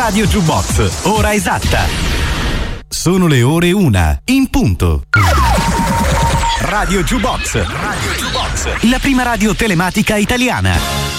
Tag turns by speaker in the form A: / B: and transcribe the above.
A: Radio Jukebox, ora esatta. Sono le ore 1, in punto. Radio Jukebox, la prima radio telematica italiana.